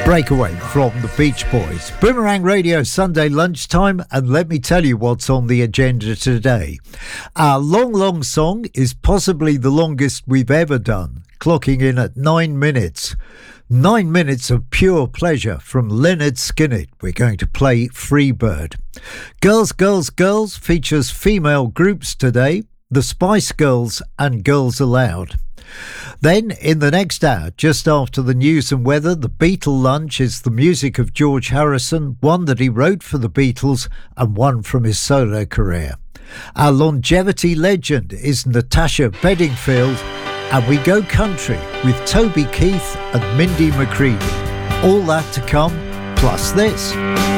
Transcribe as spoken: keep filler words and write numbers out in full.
Breakaway from the Beach Boys. Boomerang Radio Sunday lunchtime, and let me tell you what's on the agenda today. Our Long Long Song is possibly the longest we've ever done, clocking in at nine minutes. Nine minutes of pure pleasure from Leonard Skinner. We're going to play Freebird. Girls, Girls, Girls features female groups today, the Spice Girls and Girls Aloud. Then, in the next hour, just after the news and weather, the Beatle Lunch is the music of George Harrison, one that he wrote for the Beatles and one from his solo career. Our longevity legend is Natasha Bedingfield, and we go country with Toby Keith and Mindy McCready. All that to come, plus this.